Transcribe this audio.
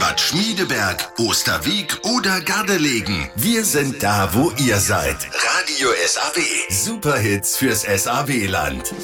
Bad Schmiedeberg, Osterwieck oder Gardelegen. Wir sind da, wo ihr seid. Radio SAW. Superhits fürs SAW-Land.